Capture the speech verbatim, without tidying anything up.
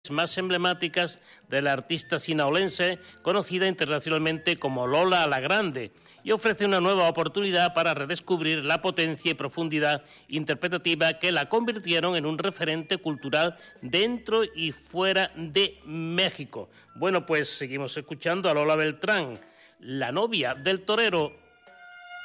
más emblemáticas de la artista sinaolense, conocida internacionalmente como Lola la Grande, y ofrece una nueva oportunidad para redescubrir la potencia y profundidad interpretativa que la convirtieron en un referente cultural dentro y fuera de México. Bueno, pues seguimos escuchando a Lola Beltrán, la novia del torero.